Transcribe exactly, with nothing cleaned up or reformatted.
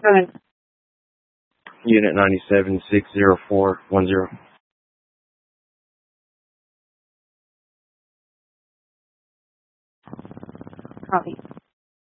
Seven. Unit ninety-seven, six zero four one zero. Copy.